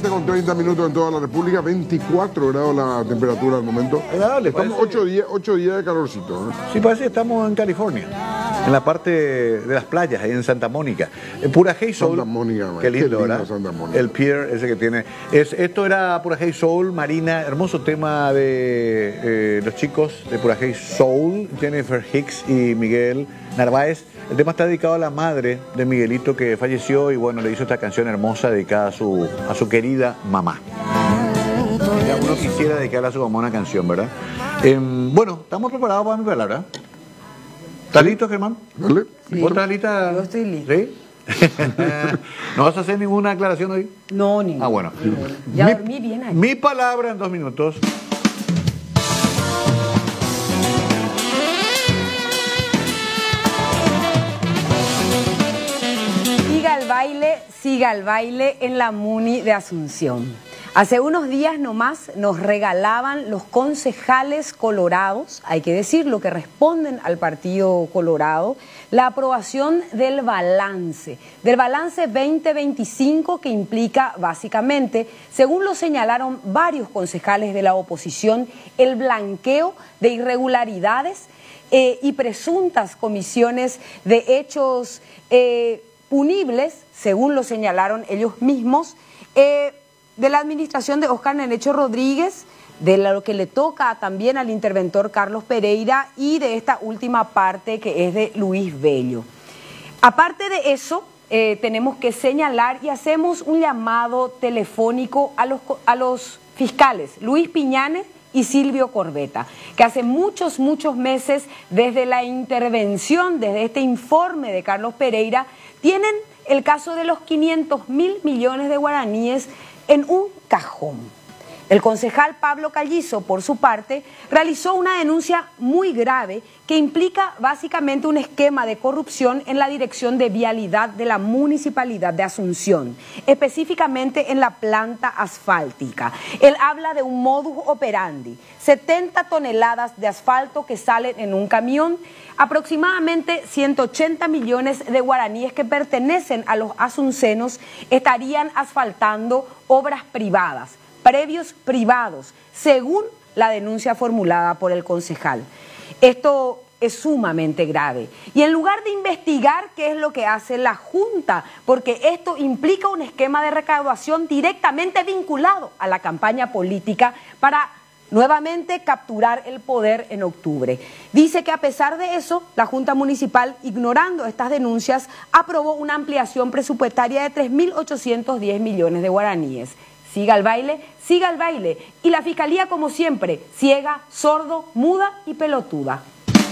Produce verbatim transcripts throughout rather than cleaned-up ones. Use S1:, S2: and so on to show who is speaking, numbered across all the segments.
S1: siete con treinta minutos en toda la República, veinticuatro grados la temperatura al momento.
S2: Agradable,
S1: Estamos ocho días, ocho días de calorcito. ¿eh?
S2: Sí, parece que estamos en California, en la parte de las playas, ahí en Santa Mónica. En Pura Hey Soul.
S1: Santa Mónica,
S2: qué lindo,
S1: qué lindo
S2: ¿verdad?
S1: Santa Mónica.
S2: El pier ese que tiene. Es, esto era Pura Hey Soul, Marina, hermoso tema de eh, los chicos de Pura Hey Soul, Jennifer Hicks y Miguel Narváez. El tema está dedicado a la madre de Miguelito que falleció y bueno, le hizo esta canción hermosa dedicada a su, a su querida mamá. Ya uno quisiera dedicarle a su mamá una canción, ¿verdad? Eh, bueno, estamos preparados para mi palabra. ¿Estás listo, Germán?
S1: ¿Vale?
S3: Sí.
S2: ¿Vos estás lista?
S3: Yo estoy lista.
S2: ¿Sí? ¿No vas a hacer ninguna aclaración hoy?
S3: No, ni
S2: Ah, bueno.
S3: Ya
S2: mi,
S3: dormí bien ahí.
S2: Mi palabra en dos minutos.
S3: Siga el baile, siga el baile en la Muni de Asunción. Hace unos días nomás nos regalaban los concejales colorados, hay que decirlo, que responden al Partido Colorado, la aprobación del balance, del balance veinte veinticinco que implica básicamente, según lo señalaron varios concejales de la oposición, el blanqueo de irregularidades eh, y presuntas comisiones de hechos eh, punibles, según lo señalaron ellos mismos, eh, de la administración de Óscar Nenecho Rodríguez, de lo que le toca también al interventor Carlos Pereira y de esta última parte que es de Luis Bello. Aparte de eso, eh, tenemos que señalar y hacemos un llamado telefónico a los, a los fiscales Luis Piñanes y Silvio Corbeta, que hace muchos, muchos meses, desde la intervención, desde este informe de Carlos Pereira, tienen el caso de los quinientos mil millones de guaraníes en un cajón. El concejal Pablo Callizo, por su parte, realizó una denuncia muy grave que implica básicamente un esquema de corrupción en la dirección de vialidad de la Municipalidad de Asunción, específicamente en la planta asfáltica. Él habla de un modus operandi, setenta toneladas de asfalto que salen en un camión, aproximadamente ciento ochenta millones de guaraníes que pertenecen a los asuncenos estarían asfaltando obras privadas, previos privados, según la denuncia formulada por el concejal. Esto es sumamente grave. Y en lugar de investigar qué es lo que hace la Junta, porque esto implica un esquema de recaudación directamente vinculado a la campaña política para nuevamente capturar el poder en octubre. Dice que a pesar de eso, la Junta Municipal, ignorando estas denuncias, aprobó una ampliación presupuestaria de tres mil ochocientos diez millones de guaraníes. Siga el baile, siga el baile. Y la Fiscalía, como siempre, ciega, sordo, muda y pelotuda.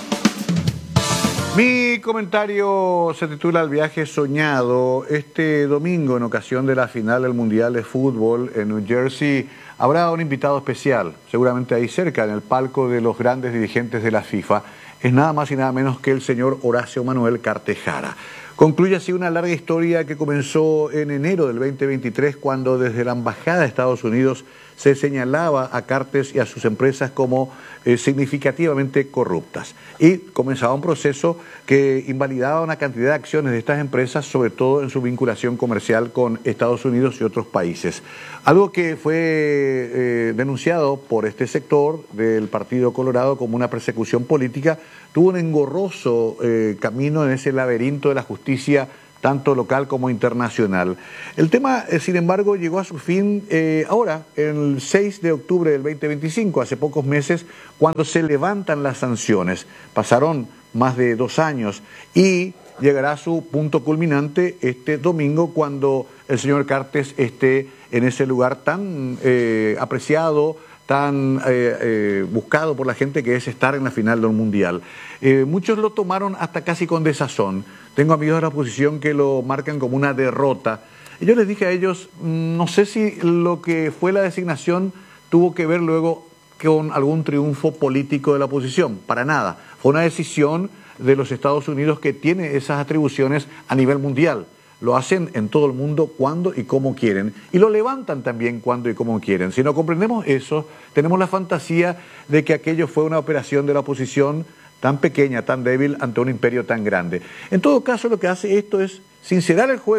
S2: Mi comentario se titula El viaje soñado. Este domingo, en ocasión de la final del Mundial de Fútbol en New Jersey, habrá un invitado especial, seguramente ahí cerca, en el palco de los grandes dirigentes de la FIFA. Es nada más y nada menos que el señor Horacio Manuel Cartejara. Concluye así una larga historia que comenzó en enero del veinte veintitrés, cuando desde la Embajada de Estados Unidos se señalaba a Cartes y a sus empresas como eh, significativamente corruptas. Y comenzaba un proceso que invalidaba una cantidad de acciones de estas empresas, sobre todo en su vinculación comercial con Estados Unidos y otros países. Algo que fue eh, denunciado por este sector del Partido Colorado como una persecución política, tuvo un engorroso eh, camino en ese laberinto de la justicia, tanto local como internacional. El tema, eh, sin embargo, llegó a su fin eh, ahora, el seis de octubre del veinte veinticinco, hace pocos meses, cuando se levantan las sanciones. Pasaron más de dos años y llegará a su punto culminante este domingo, cuando el señor Cartes esté en ese lugar tan eh, apreciado, tan eh, eh, buscado por la gente, que es estar en la final del Mundial. Eh, muchos lo tomaron hasta casi con desazón. Tengo amigos de la oposición que lo marcan como una derrota. Y yo les dije a ellos, no sé si lo que fue la designación tuvo que ver luego con algún triunfo político de la oposición. Para nada. Fue una decisión de los Estados Unidos, que tiene esas atribuciones a nivel mundial. Lo hacen en todo el mundo cuando y como quieren, y lo levantan también cuando y como quieren. Si no comprendemos eso, tenemos la fantasía de que aquello fue una operación de la oposición tan pequeña, tan débil, ante un imperio tan grande. En todo caso, lo que hace esto es sincerar el juego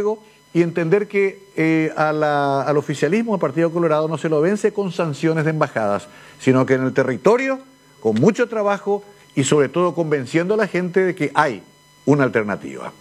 S2: y entender que eh, a la, al oficialismo del Partido Colorado no se lo vence con sanciones de embajadas, sino que en el territorio, con mucho trabajo y sobre todo convenciendo a la gente de que hay una alternativa.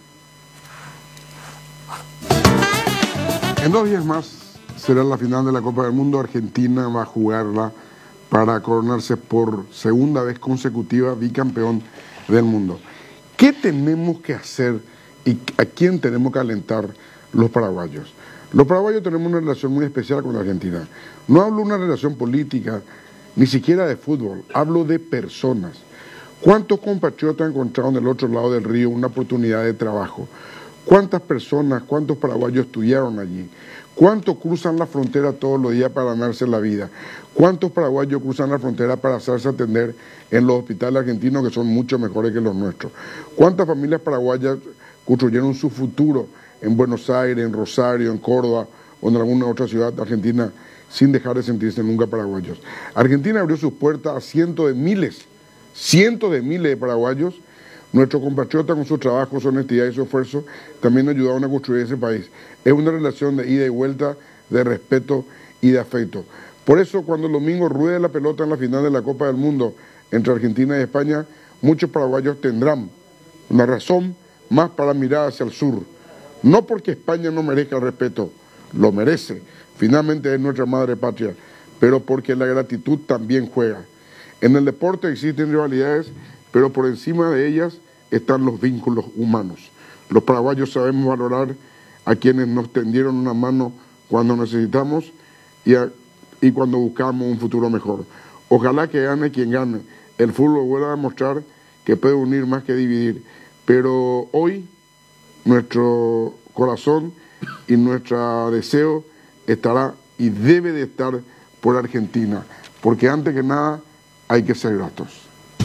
S1: En dos días más será la final de la Copa del Mundo. Argentina va a jugarla para coronarse por segunda vez consecutiva bicampeón del mundo. ¿Qué tenemos que hacer y a quién tenemos que alentar los paraguayos? Los paraguayos tenemos una relación muy especial con la Argentina. No hablo de una relación política, ni siquiera de fútbol, hablo de personas. ¿Cuántos compatriotas encontraron del otro lado del río una oportunidad de trabajo? ¿Cuántas personas, cuántos paraguayos estudiaron allí? ¿Cuántos cruzan la frontera todos los días para ganarse la vida? ¿Cuántos paraguayos cruzan la frontera para hacerse atender en los hospitales argentinos que son mucho mejores que los nuestros? ¿Cuántas familias paraguayas construyeron su futuro en Buenos Aires, en Rosario, en Córdoba o en alguna otra ciudad de Argentina sin dejar de sentirse nunca paraguayos? Argentina abrió sus puertas a cientos de miles, cientos de miles de paraguayos. Nuestros compatriotas con su trabajo, su honestidad y su esfuerzo también ayudaron a construir ese país. Es una relación de ida y vuelta, de respeto y de afecto. Por eso cuando el domingo ruede la pelota en la final de la Copa del Mundo entre Argentina y España, muchos paraguayos tendrán una razón más para mirar hacia el sur. No porque España no merezca el respeto, lo merece, finalmente es nuestra madre patria, pero porque la gratitud también juega. En el deporte existen rivalidades, pero por encima de ellas están los vínculos humanos. Los paraguayos sabemos valorar a quienes nos tendieron una mano cuando necesitamos y, a, y cuando buscamos un futuro mejor. Ojalá que gane quien gane. El fútbol vuelve a demostrar que puede unir más que dividir, pero hoy nuestro corazón y nuestro deseo estará y debe de estar por Argentina, porque antes que nada hay que ser gratos.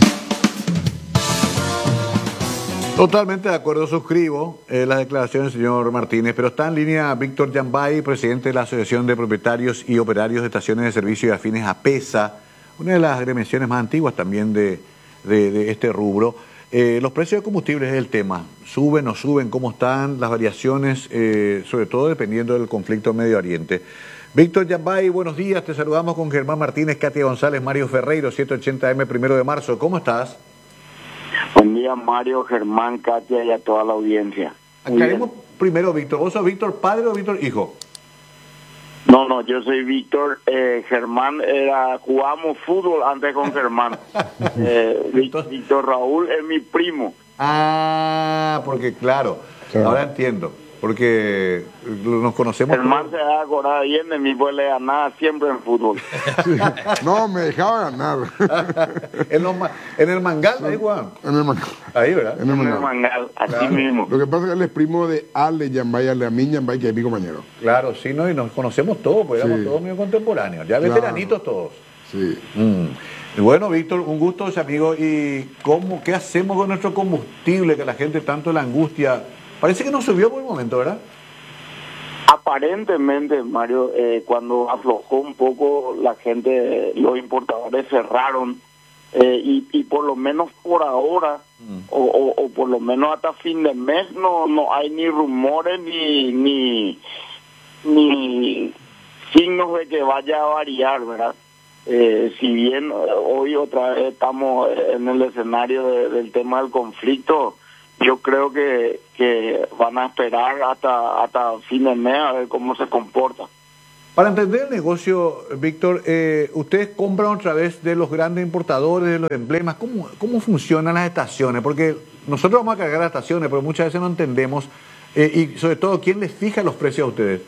S2: Totalmente de acuerdo, suscribo eh, las declaraciones del señor Martínez, pero está en línea Víctor Yambay, presidente de la Asociación de Propietarios y Operarios de Estaciones de Servicio y Afines a PESA, una de las agremiaciones más antiguas también de, de, de este rubro. Eh, los precios de combustibles es el tema, suben o no suben, cómo están las variaciones, eh, sobre todo dependiendo del conflicto en Medio Oriente. Víctor Yambay, buenos días, te saludamos con Germán Martínez, Katia González, Mario Ferreiro, setecientos ochenta eme, primero de marzo, ¿cómo estás?
S4: Buen día, Mario, Germán, Katia y a toda la audiencia.
S2: Aclaremos primero, Víctor. ¿Vos sos Víctor padre o Víctor hijo?
S4: No, no, yo soy Víctor. Eh, Germán, era jugamos fútbol antes con Germán. eh, Víctor, Víctor Raúl es mi primo.
S2: Ah, porque claro, claro. Ahora entiendo. Porque nos conocemos.
S4: Germán se va a acordar bien de mí, pues le ganaba siempre en fútbol.
S1: Sí. No, me dejaba ganar.
S2: en, los, en el Mangal, ahí, Juan.
S1: En el Mangal.
S2: Ahí, ¿verdad?
S4: En el Mangal, mangal aquí
S2: claro.
S4: mismo.
S1: Lo que pasa es que él es primo de Ale Yambay, Ale Amin Yambay, que es mi compañero.
S2: Claro, sí, no, y nos conocemos todos, pues éramos sí. todos medio contemporáneos, ya claro. veteranitos todos.
S1: Sí.
S2: Mm. Bueno, Víctor, un gusto, amigo. ¿Y cómo, qué hacemos con nuestro combustible? Que la gente tanto la angustia. Parece que no subió por el momento, ¿verdad?
S4: Aparentemente, Mario, eh, cuando aflojó un poco la gente, los importadores cerraron eh, y, y por lo menos por ahora, mm. o, o, o por lo menos hasta fin de mes, no no hay ni rumores ni ni, ni signos de que vaya a variar, ¿verdad? Eh, si bien hoy otra vez estamos en el escenario de, del tema del conflicto, yo creo que, que van a esperar hasta hasta fin de mes a ver cómo se comporta.
S2: Para entender el negocio, Víctor, eh, ustedes compran otra vez de los grandes importadores, de los emblemas. ¿Cómo, cómo funcionan las estaciones? Porque nosotros vamos a cargar las estaciones, pero muchas veces no entendemos. Eh, y sobre todo, ¿quién les fija los precios a ustedes?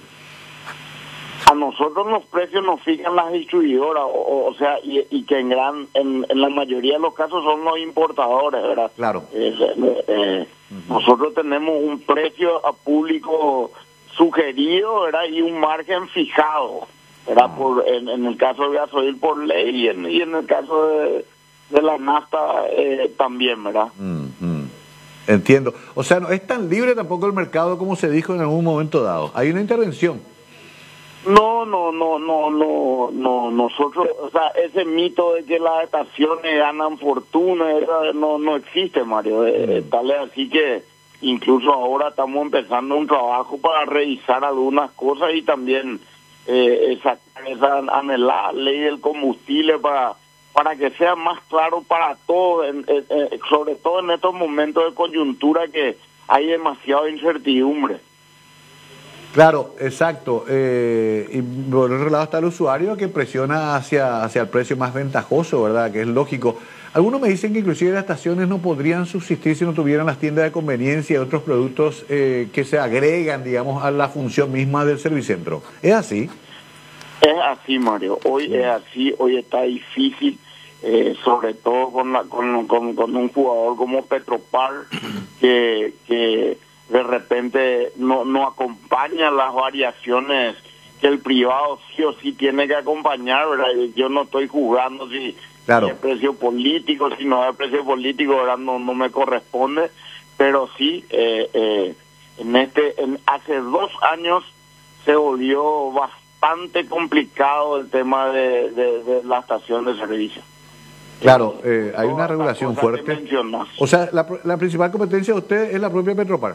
S4: A nosotros los precios nos fijan las distribuidoras, o, o sea, y, y que en gran en, en la mayoría de los casos son los importadores, ¿verdad?
S2: Claro.
S4: Eh, eh, eh, uh-huh. Nosotros tenemos un precio a público sugerido, ¿verdad? Y un margen fijado, ¿verdad? Uh-huh. Por, en, en el caso del gasoil por ley y en, y en el caso de, de la nafta eh, también, ¿verdad?
S2: Uh-huh. Entiendo. O sea, no es tan libre tampoco el mercado como se dijo en algún momento dado. Hay una intervención.
S4: No, no, no, no, no, no, nosotros, o sea, ese mito de que las estaciones ganan fortuna, no, no existe, Mario, eh, tal es así que incluso ahora estamos empezando un trabajo para revisar algunas cosas y también eh, sacar esa anhelada ley del combustible para para que sea más claro para todos, en, en, en, sobre todo en estos momentos de coyuntura que hay demasiada incertidumbre.
S2: Claro, exacto. Eh, y por otro lado está el usuario que presiona hacia, hacia el precio más ventajoso, ¿verdad? Que es lógico. Algunos me dicen que inclusive las estaciones no podrían subsistir si no tuvieran las tiendas de conveniencia y otros productos eh, que se agregan, digamos, a la función misma del Servicentro. ¿Es así?
S4: Es así, Mario. Hoy es así. Hoy está difícil, eh, sobre todo con, la, con, con, con un jugador como Petropar, que... que de repente no, no acompaña las variaciones que el privado sí o sí tiene que acompañar, ¿verdad? Yo no estoy jugando si,
S2: claro.
S4: si es precio político, si no es precio político, ¿verdad? No, no me corresponde, pero sí, eh, eh, en este, en, hace dos años se volvió bastante complicado el tema de, de, de la estación de servicio.
S2: Claro, eh, hay una regulación fuerte. O sea, la, la principal competencia de usted es la propia Petropar.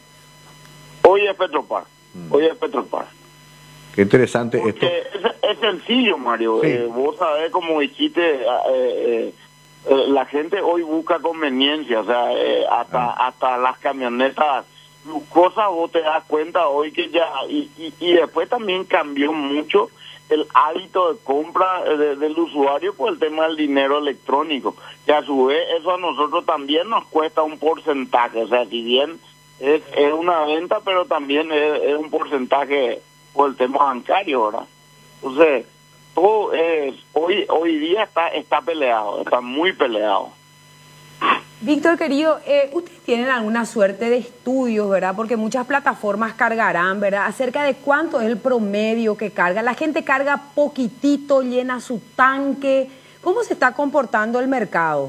S4: Hoy es Petropar, mm. hoy es Petropar.
S2: Qué interesante
S4: Porque
S2: esto.
S4: Es, es sencillo, Mario.
S2: Sí.
S4: Eh, vos sabés, como dijiste, eh, eh, eh, la gente hoy busca conveniencia, o sea, eh, hasta ah. hasta las camionetas lucosas, vos te das cuenta hoy que ya... Y, y, y después también cambió mucho el hábito de compra de, del usuario por el tema del dinero electrónico, que a su vez eso a nosotros también nos cuesta un porcentaje, o sea, si bien es, es una venta, pero también es, es un porcentaje por el tema bancario, ¿verdad? Entonces, todo es, hoy hoy día está está peleado, está muy peleado.
S3: Víctor, querido, eh, ustedes tienen alguna suerte de estudios, ¿verdad? Porque muchas plataformas cargarán, ¿verdad? Acerca de cuánto es el promedio que carga. La gente carga poquitito, llena su tanque. ¿Cómo se está comportando el mercado?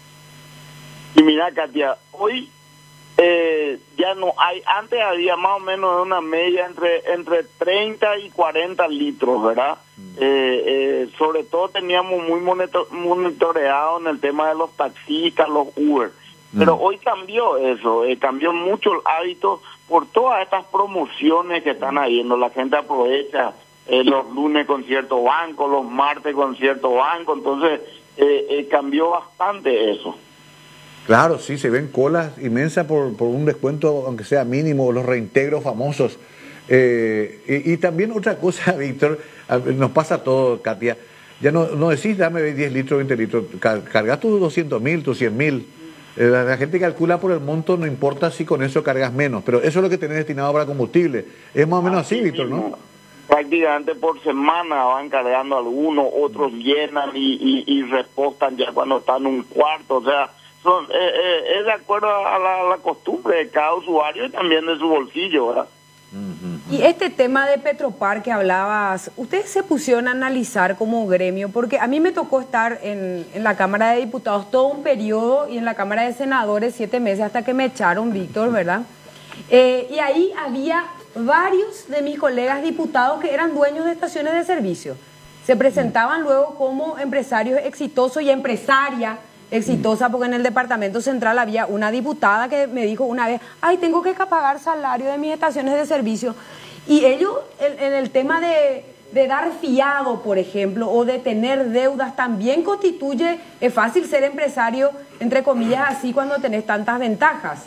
S4: Y mira, Katia, hoy eh, ya no hay, antes había más o menos una media entre entre treinta y cuarenta litros, ¿verdad? Mm. Eh, eh, sobre todo teníamos muy monitor, monitoreado en el tema de los taxistas, los Uber, mm. pero hoy cambió eso, eh, cambió mucho el hábito por todas estas promociones que están habiendo. La gente aprovecha eh, los lunes con cierto banco, los martes con cierto banco, entonces eh, eh, cambió bastante eso.
S2: Claro, sí, se ven colas inmensas por, por un descuento, aunque sea mínimo, los reintegros famosos. Eh, y, y también otra cosa, Víctor, nos pasa todo, Katia. Ya no, no decís, dame diez litros, veinte litros, cargas tus doscientos mil, tus cien mil. Eh, la, la gente calcula por el monto, no importa si con eso cargas menos, pero eso es lo que tenés destinado para combustible. Es más o menos así, así Víctor, ¿no?
S4: Prácticamente por semana van cargando algunos, otros llenan y, y, y repostan ya cuando están un cuarto, o sea... Son, eh, eh, es de acuerdo a la, a la costumbre de cada usuario y también de su bolsillo, ¿verdad?
S3: Y este tema de Petropar que hablabas, ¿ustedes se pusieron a analizar como gremio? Porque a mí me tocó estar en, en la Cámara de Diputados todo un periodo y en la Cámara de Senadores siete meses hasta que me echaron, Víctor, ¿verdad? Eh, y ahí había varios de mis colegas diputados que eran dueños de estaciones de servicio. Se presentaban luego como empresarios exitosos y empresaria exitosa, porque en el departamento central había una diputada que me dijo una vez, ay, tengo que pagar salario de mis estaciones de servicio. Y ellos, en, en el tema de, de dar fiado, por ejemplo, o de tener deudas, también constituye, es fácil ser empresario, entre comillas, así cuando tenés tantas ventajas.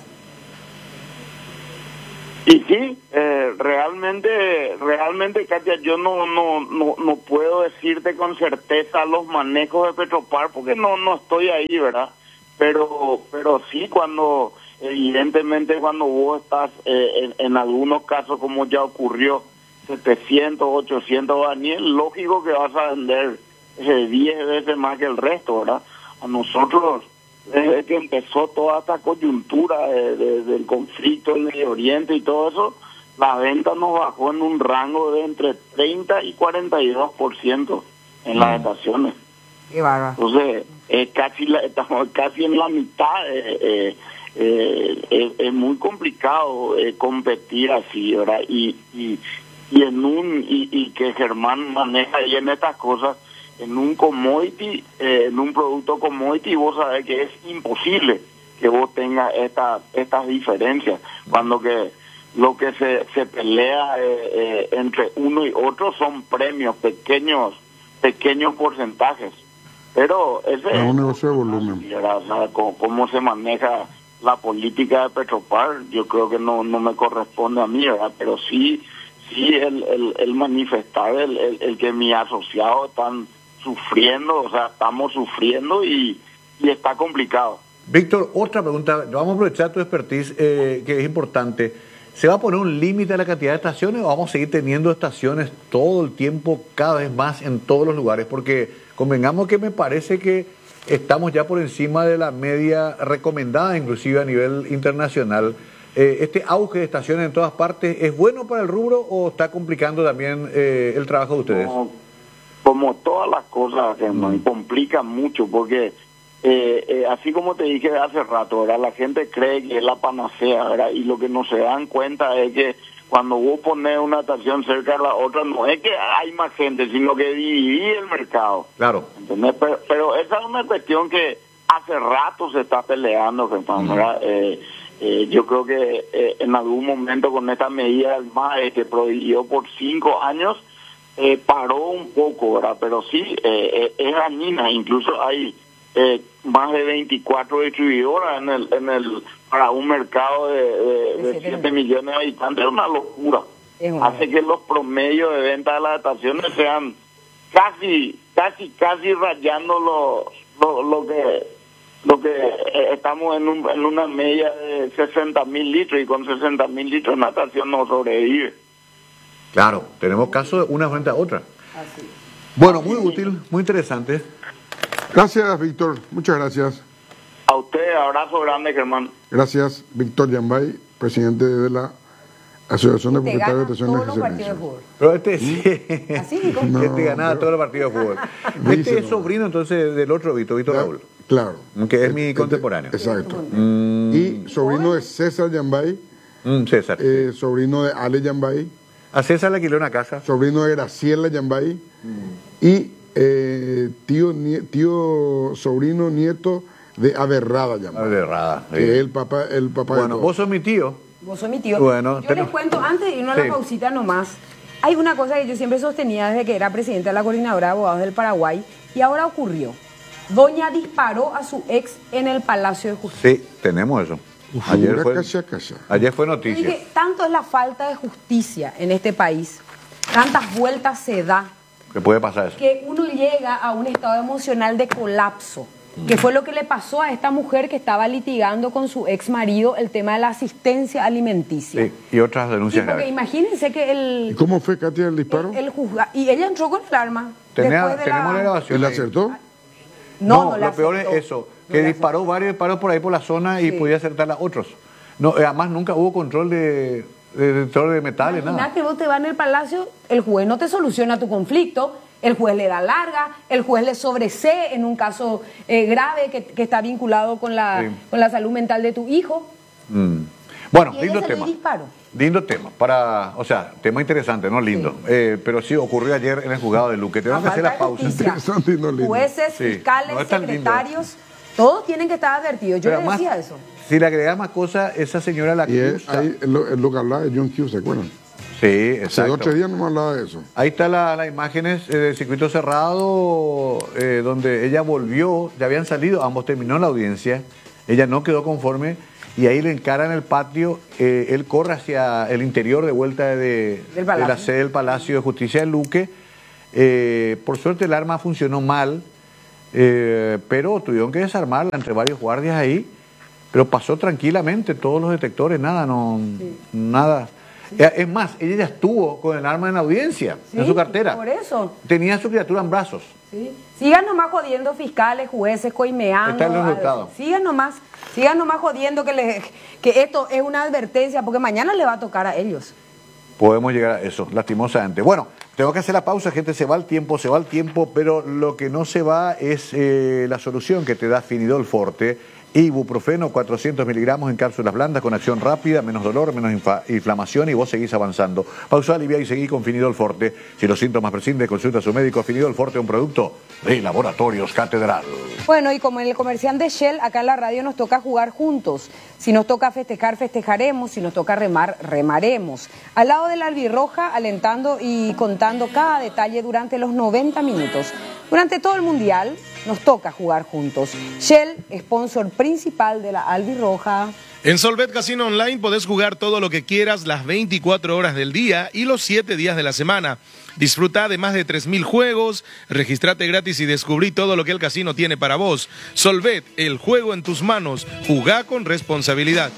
S4: Y sí, eh, realmente, realmente, Katia, yo no, no, no, no puedo decirte con certeza los manejos de Petropar porque no, no estoy ahí, ¿verdad? Pero, pero sí, cuando, evidentemente, cuando vos estás eh, en, en algunos casos, como ya ocurrió, setecientos, ochocientos Daniel, lógico que vas a vender eh, diez veces más que el resto, ¿verdad? A nosotros, desde que empezó toda esta coyuntura de, de, del conflicto en Medio Oriente y todo eso, la venta nos bajó en un rango de entre treinta y cuarenta y dos por ciento en las estaciones.
S3: Qué bárbaro.
S4: Entonces, eh, casi la, estamos casi en la mitad. Eh, eh, eh, es, es muy complicado eh, competir así, ¿verdad? Y, y, y en un y, y que Germán maneja ahí en estas cosas, en un commodity, eh, en un producto commodity, vos sabés que es imposible que vos tengas esta, estas diferencias, cuando que lo que se, se pelea eh, eh, entre uno y otro son premios, pequeños, pequeños porcentajes. Pero ese
S1: es un negocio de volumen.
S4: O sea, cómo, cómo se maneja la política de Petropar, yo creo que no, no me corresponde a mí, ¿verdad? Pero sí, sí el, el, el manifestar, el, el, el que mis asociados están sufriendo, o sea, estamos sufriendo y, y está complicado.
S2: Víctor, otra pregunta, vamos a aprovechar tu expertise, eh, que es importante. ¿Se va a poner un límite a la cantidad de estaciones o vamos a seguir teniendo estaciones todo el tiempo, cada vez más en todos los lugares? Porque convengamos que me parece que estamos ya por encima de la media recomendada, inclusive a nivel internacional. Eh, ¿Este auge de estaciones en todas partes es bueno para el rubro o está complicando también eh, el trabajo de ustedes?
S4: Como, como todas las cosas, Germán, mm. complica mucho porque... Eh, eh, así como te dije hace rato, ¿verdad? La gente cree que es la panacea, ¿verdad? Y lo que no se dan cuenta es que cuando vos pones una estación cerca de la otra, no es que hay más gente, sino que dividí el mercado.
S2: Claro.
S4: ¿Entendés? Pero, pero esa es una cuestión que hace rato se está peleando, ¿verdad? Uh-huh. eh, eh, yo creo que eh, en algún momento con esta medida del M A E que prohibió por cinco años, eh, paró un poco, ¿verdad? Pero sí, eh, eh, es dañina, incluso hay... Eh, más de veinticuatro distribuidoras en el, en el para un mercado de, de, de siete millones de habitantes. Es una locura. Es una Hace que los promedios de venta de las estaciones sean casi, casi, casi rayando lo, lo, lo que lo que eh, estamos en, un, en una media de sesenta mil litros, y con sesenta mil litros una estación no sobrevive.
S2: Claro, tenemos casos de una frente a otra. Así. Bueno, muy útil, muy interesante.
S1: Gracias, Víctor. Muchas gracias.
S4: A usted, abrazo grande, Germán.
S1: Gracias, Víctor Yambay, presidente de la Asociación de Propietarios de Estaciones de Servicio.
S2: Pero este sí. ¿Así, Nico? No, este ganaba pero... todos los partidos de fútbol. Este es sobrino, entonces, del otro Víctor, Víctor Raúl.
S1: Claro.
S2: Que es este, mi contemporáneo.
S1: Exacto. Mm. Y sobrino de César Yambay.
S2: Mm, César.
S1: Eh, sobrino de Ale Yambay.
S2: A César le alquiló una casa.
S1: Sobrino de Graciela Yambay. Mm. Y... Eh, tío, nie, tío, sobrino, nieto de Aberrada, llamado.
S2: Aberrada.
S1: Que sí. es el papá, el papá
S2: Bueno,
S1: de
S2: vos sos mi tío.
S3: Vos sos mi tío.
S2: Bueno,
S3: yo les cuento, antes de irnos a la sí. pausita nomás, hay una cosa que yo siempre sostenía desde que era presidenta de la Coordinadora de Abogados del Paraguay, y ahora ocurrió. Doña disparó a su ex en el Palacio de Justicia.
S2: Sí, tenemos eso. Uf, ayer, fue,
S1: cacha, cacha.
S2: ayer fue noticia.
S3: Yo dije, tanto es la falta de justicia en este país, tantas vueltas se da,
S2: ¿qué puede pasar eso?
S3: Que uno llega a un estado emocional de colapso, mm. que fue lo que le pasó a esta mujer que estaba litigando con su ex marido el tema de la asistencia alimenticia.
S2: Sí, y otras denuncias
S3: sí, porque
S2: graves.
S3: Imagínense que el...
S1: ¿Y cómo fue, Katia, el disparo?
S3: El, el juzga, y ella entró con el arma.
S2: Tenía, de tenemos la grabación.
S1: ¿Y le acertó?
S3: No,
S2: no,
S3: no
S2: lo
S3: le
S2: peor
S3: acertó.
S2: es eso, que no disparó acertó. varios disparos por ahí por la zona y sí. podía acertar a otros. No, además nunca hubo control de... de detector de metales,
S3: Imagina
S2: nada.
S3: que vos te vas en el palacio, el juez no te soluciona tu conflicto, el juez le da larga, el juez le sobresee en un caso eh, grave que, que está vinculado con la, sí. con la salud mental de tu hijo.
S2: Mm. Bueno,
S3: y
S2: lindo tema. Lindo tema, para, o sea, tema interesante, no lindo, sí. eh, pero sí ocurrió ayer en el juzgado de Luque. Tenemos que hacer la pausa.
S3: Jueces, sí. fiscales, no secretarios, lindo. Todos tienen que estar advertidos. Yo pero le decía eso.
S2: Si le agregamos más cosas, esa señora la
S1: que es, ahí, es lo, es lo que hablaba de John Hughes, ¿se acuerdan?
S2: Sí, exacto.
S1: Hace dos o tres días no me hablaba de eso.
S2: Ahí están las la imágenes eh, del circuito cerrado, eh, donde ella volvió, ya habían salido, ambos terminó la audiencia, ella no quedó conforme, y ahí le encara en el patio, eh, él corre hacia el interior de vuelta de, de la sede del Palacio de Justicia de Luque. Eh, por suerte el arma funcionó mal, eh, pero tuvieron que desarmarla entre varios guardias ahí, pero pasó tranquilamente, todos los detectores, nada, no, sí. nada. Sí. Es más, ella ya estuvo con el arma en la audiencia, sí, en su cartera.
S3: Por eso.
S2: Tenía a su criatura en brazos.
S3: Sí. Sigan nomás jodiendo fiscales, jueces, coimeando.
S2: Está en el resultado.
S3: Sigan nomás, sigan nomás jodiendo que, le, que esto es una advertencia, porque mañana le va a tocar a ellos.
S2: Podemos llegar a eso, lastimosamente. Bueno, tengo que hacer la pausa, gente, se va el tiempo, se va el tiempo, pero lo que no se va es eh, la solución que te da Finidol Forte. Ibuprofeno cuatrocientos miligramos en cápsulas blandas con acción rápida, menos dolor, menos inflamación y vos seguís avanzando. Pausa, alivia y seguí con Finidol Forte. Si los síntomas persisten, consulta a su médico. Finidol Forte, un producto de Laboratorios Catedral.
S3: Bueno, y como en el comercial de Shell, acá en la radio nos toca jugar juntos. Si nos toca festejar, festejaremos. Si nos toca remar, remaremos. Al lado de la albirroja, alentando y contando cada detalle durante los noventa minutos. Durante todo el Mundial nos toca jugar juntos. Shell, sponsor principal de la albirroja.
S5: En Solvet Casino Online podés jugar todo lo que quieras las veinticuatro horas del día y los siete días de la semana. Disfruta de más de tres mil juegos, registrate gratis y descubrí todo lo que el casino tiene para vos. Solvet, el juego en tus manos. Jugá con responsabilidad.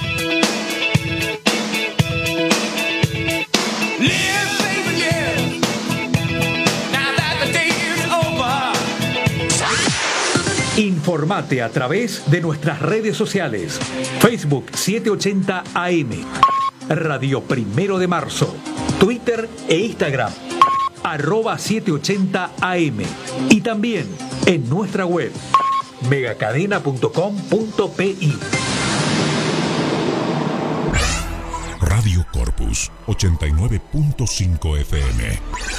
S6: Informate a través de nuestras redes sociales. Facebook setecientos ochenta A M, Radio Primero de Marzo, Twitter e Instagram, arroba setecientos ochenta A M, y también en nuestra web, megacadena punto com punto pe.
S7: Radio Corpus ochenta y nueve punto cinco F M,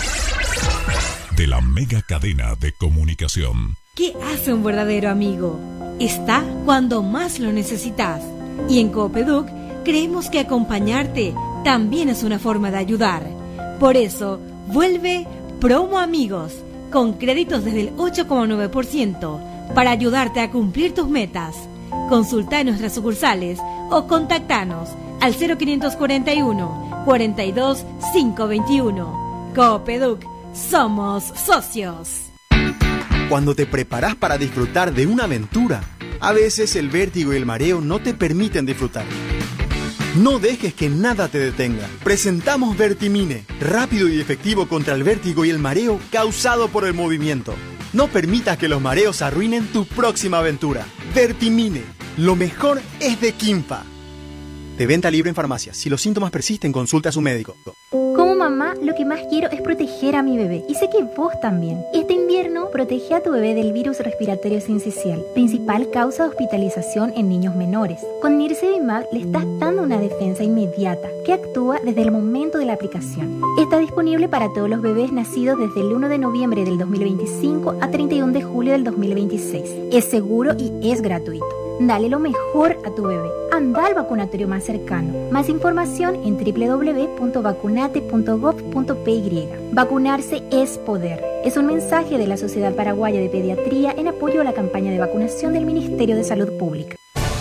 S7: de la mega cadena de comunicación.
S8: ¿Qué hace un verdadero amigo? Está cuando más lo necesitas. Y en Coopeduc creemos que acompañarte también es una forma de ayudar. Por eso, vuelve Promo Amigos, con créditos desde el ocho coma nueve por ciento, para ayudarte a cumplir tus metas. Consulta en nuestras sucursales o contactanos al cero quinientos cuarenta y uno, cuarenta y dos, quinientos veintiuno. Coopeduc, somos socios.
S9: Cuando te preparas para disfrutar de una aventura, a veces el vértigo y el mareo no te permiten disfrutar. No dejes que nada te detenga. Presentamos Vertimine, rápido y efectivo contra el vértigo y el mareo causado por el movimiento. No permitas que los mareos arruinen tu próxima aventura. Vertimine, lo mejor es de Quimpa. De venta libre en farmacias. Si los síntomas persisten, consulte a su médico.
S10: Como mamá, lo que más quiero es proteger a mi bebé. Y sé que vos también. Este invierno, protege a tu bebé del virus respiratorio sincicial, principal causa de hospitalización en niños menores. Con Nirsevimab le estás dando una defensa inmediata que actúa desde el momento de la aplicación. Está disponible para todos los bebés nacidos desde el uno de noviembre del dos mil veinticinco a treinta y uno de julio del dos mil veintiséis. Es seguro y es gratuito. Dale lo mejor a tu bebé. Anda al vacunatorio más cercano. Más información en doble u doble u doble u punto vacunate punto gov punto pe. Vacunarse es poder. Es un mensaje de la Sociedad Paraguaya de Pediatría en apoyo a la campaña de vacunación del Ministerio de Salud Pública.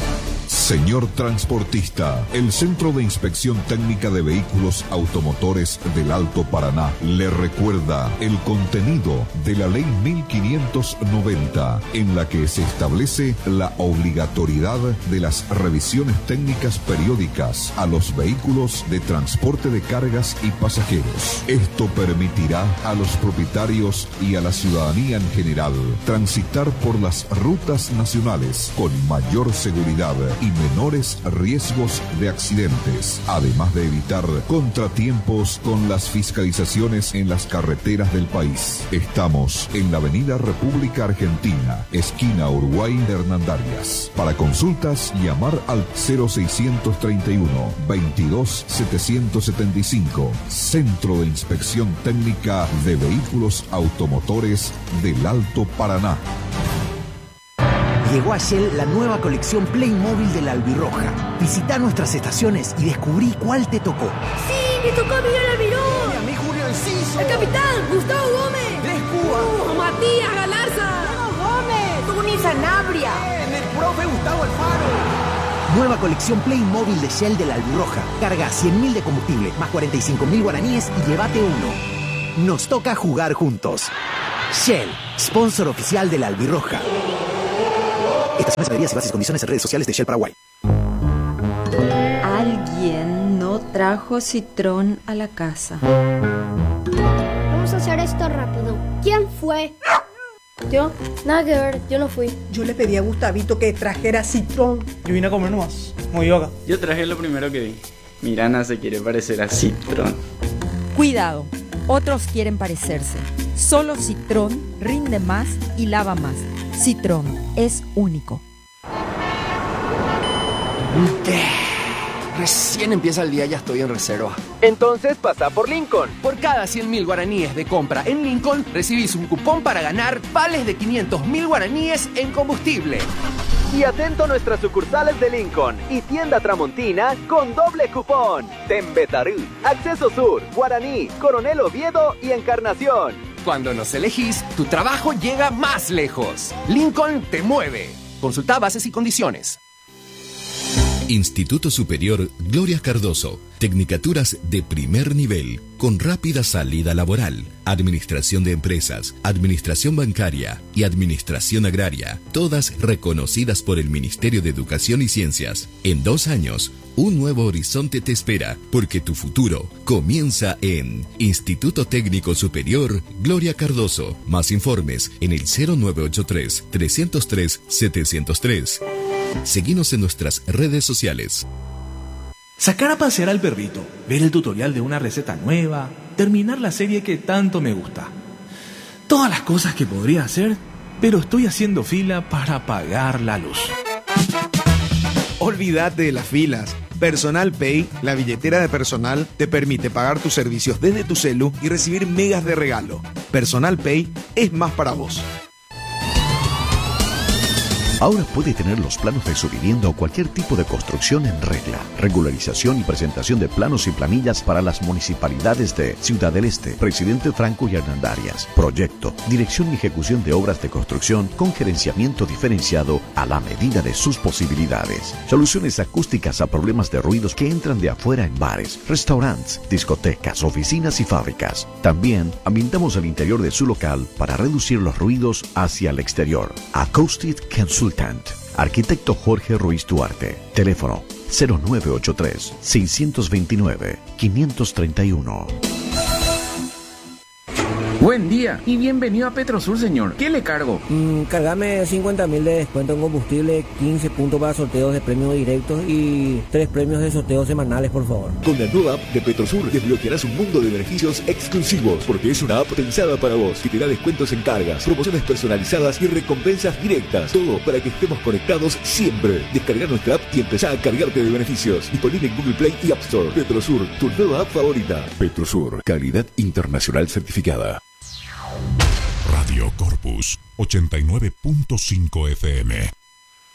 S7: Señor transportista, el Centro de Inspección Técnica de Vehículos Automotores del Alto Paraná le recuerda el contenido de la Ley mil quinientos noventa, en la que se establece la obligatoriedad de las revisiones técnicas periódicas a los vehículos de transporte de cargas y pasajeros. Esto permitirá a los propietarios y a la ciudadanía en general transitar por las rutas nacionales con mayor seguridad y menores riesgos de accidentes, además de evitar contratiempos con las fiscalizaciones en las carreteras del país. Estamos en la avenida República Argentina, esquina Uruguay Hernandarias. Para consultas, llamar al cero seiscientos treinta y uno, veintidós, setecientos setenta y cinco. Centro de Inspección Técnica de Vehículos Automotores del Alto Paraná.
S11: Llegó a Shell la nueva colección Playmobil de la Albirroja. Visita nuestras estaciones y descubrí cuál te tocó.
S12: ¡Sí! ¡Me tocó a Miguel Almirón!
S11: ¡Y a mí Julio Enciso!
S12: ¡El capitán! ¡Gustavo Gómez!
S11: ¡Tres Cubas!
S12: Uh, ¡Matías Galarza!
S10: ¡Diego Gómez! ¡Tuni Sanabria!
S11: ¡Bien! ¡El profe Gustavo Alfaro! Nueva colección Playmobil de Shell de la Albirroja. Carga cien mil de combustible más cuarenta y cinco mil guaraníes y llévate uno. Nos toca jugar juntos. Shell, sponsor oficial de la Albirroja. Estaciones, averías y bases y condiciones en redes sociales de Shell Paraguay.
S13: Alguien no trajo citrón a la casa.
S14: Vamos a hacer esto rápido. ¿Quién fue?
S15: ¿Yo?
S14: Nada que ver, yo no fui.
S15: Yo le pedí a Gustavito que trajera citrón. Yo vine a comer nomás, como yoga.
S16: Yo traje lo primero que vi. Mirana se quiere parecer a citrón.
S17: Cuidado, otros quieren parecerse. Solo Citrón rinde más y lava más. Citrón es único.
S18: ¿Qué? Recién empieza el día y ya estoy en reserva.
S19: Entonces pasa por Lincoln. Por cada cien mil guaraníes de compra en Lincoln, recibís un cupón para ganar vales de quinientos mil guaraníes en combustible. Y atento a nuestras sucursales de Lincoln y tienda Tramontina con doble cupón. Tembetarí, Acceso Sur, Guaraní, Coronel Oviedo y Encarnación. Cuando nos elegís, tu trabajo llega más lejos. Lincoln te mueve. Consulta bases y condiciones.
S20: Instituto Superior Gloria Cardoso. Tecnicaturas de primer nivel, con rápida salida laboral. Administración de empresas, administración bancaria y administración agraria. Todas reconocidas por el Ministerio de Educación y Ciencias. En dos años, un nuevo horizonte te espera, porque tu futuro comienza en Instituto Técnico Superior Gloria Cardoso. Más informes en el cero nueve ocho tres, tres cero tres, siete cero tres. Seguinos en nuestras redes sociales.
S21: Sacar a pasear al perrito, ver el tutorial de una receta nueva, terminar la serie que tanto me gusta. Todas las cosas que podría hacer, pero estoy haciendo fila para pagar la luz.
S22: Olvídate de las filas. Personal Pay, la billetera de personal, te permite pagar tus servicios desde tu celu y recibir megas de regalo. Personal Pay es más para vos.
S23: Ahora puede tener los planos de su vivienda o cualquier tipo de construcción en regla. Regularización y presentación de planos y planillas para las municipalidades de Ciudad del Este, Presidente Franco y Hernandarias. Proyecto, dirección y ejecución de obras de construcción con gerenciamiento diferenciado a la medida de sus posibilidades. Soluciones acústicas a problemas de ruidos que entran de afuera en bares, restaurantes, discotecas, oficinas y fábricas. También ambientamos el interior de su local para reducir los ruidos hacia el exterior. Acoustic Consultant. Arquitecto Jorge Ruiz Duarte. Teléfono cero nueve ocho tres, seis dos nueve, cinco tres uno.
S24: Buen día y bienvenido a Petrosur, señor. ¿Qué le cargo?
S25: Mm, cargame cincuenta mil de descuento en combustible, quince puntos para sorteos de premios directos y tres premios de sorteos semanales, por favor.
S26: Con la nueva app de Petrosur desbloquearás un mundo de beneficios exclusivos, porque es una app pensada para vos, que te da descuentos en cargas, promociones personalizadas y recompensas directas. Todo para que estemos conectados siempre. Descarga nuestra app y empezá a cargarte de beneficios. Disponible en Google Play y App Store. Petrosur, tu nueva app favorita.
S27: Petrosur, calidad internacional certificada.
S7: Radio Corpus ochenta y nueve punto cinco F M.